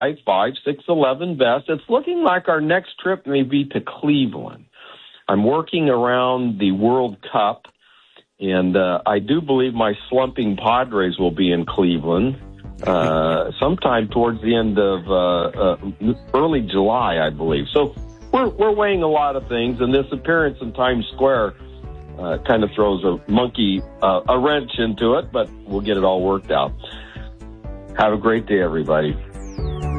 855-611-BEST. It's looking like our next trip may be to Cleveland. I'm working around the World Cup, and I do believe my slumping Padres will be in Cleveland sometime towards the end of early July, I believe. So we're weighing a lot of things, and this appearance in Times Square kind of throws a wrench into it, but we'll get it all worked out. Have a great day, everybody.